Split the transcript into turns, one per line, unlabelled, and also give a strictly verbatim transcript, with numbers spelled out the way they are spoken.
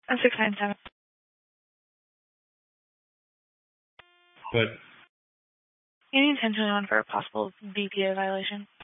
A six nine seven.
But
You need ten twenty-one for a possible B P A violation.